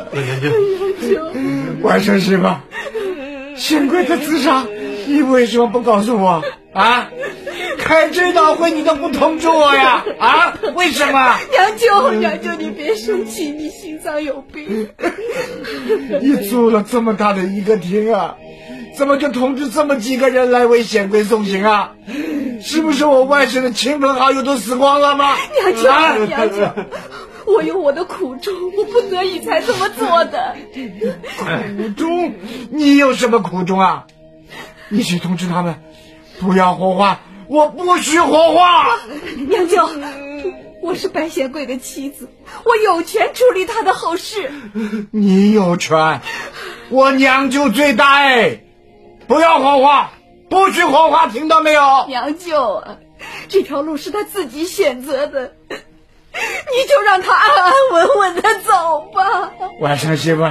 外甥媳妇，显贵的自杀，你为什么不告诉我啊？开追悼会你都不通知我呀？啊？为什么？ 娘舅，你别生气，你心脏有病。 你租了这么大的一个厅啊，怎么就通知这么几个人来为显贵送行啊？是不是我外甥的亲朋好友都死光了吗？ 娘舅，我有我的苦衷，我不得已才这么做的。 苦衷？你有什么苦衷啊？你去通知他们，不要火化，我不许火化。 娘舅，我是白显贵的妻子，我有权处理他的后事。 你有权，我娘舅最大哎！不要火化，不许火化，听到没有？ 娘舅啊，这条路是他自己选择的，你就让他安安稳稳的走吧。 外甥媳妇，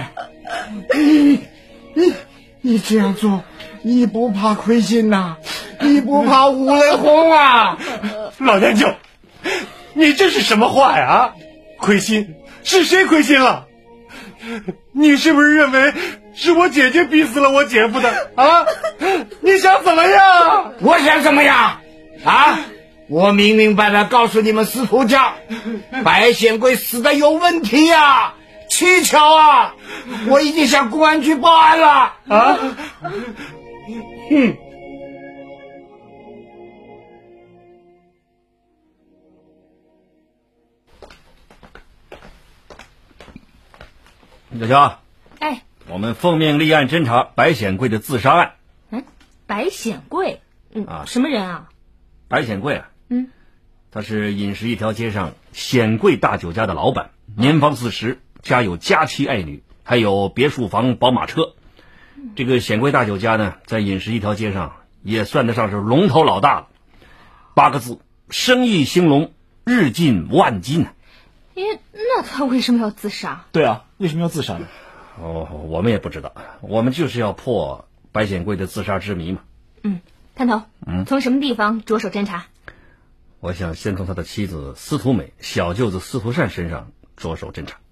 你这样做，你不怕亏心呐？你不怕五雷轰啊？ 老娘舅，你这是什么话呀？亏心？是谁亏心了？你是不是认为是我姐姐逼死了我姐夫的啊？你想怎么样？ 我想怎么样啊？我明明白白告诉你们司徒家，白显贵死的有问题啊，蹊跷啊！我已经向公安局报案了啊！ 小乔， 哎， 我们奉命立案侦查白显贵的自杀案。 白显贵，什么人啊？ 白显贵啊，他是饮食一条街上显贵大酒家的老板，年方40，家有佳妻爱女，还有别墅房、宝马车。这个显贵大酒家呢，在饮食一条街上也算得上是龙头老大了。8个字：生意兴隆，日进万金。 那他为什么要自杀？ 对啊，为什么要自杀呢？ 我们也不知道，我们就是要破白显贵的自杀之谜嘛。 探头，从什么地方着手侦查？ 我想先从他的妻子司徒美、小舅子司徒善身上着手侦查。